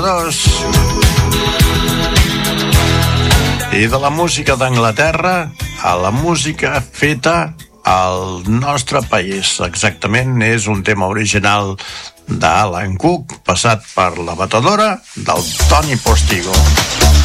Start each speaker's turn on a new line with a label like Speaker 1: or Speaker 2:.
Speaker 1: Dos. I de la música d'Anglaterra a la música feta al nostre país. Exactament, és un tema original d'Alan Cook, passat per la batedora del Toni Postigo.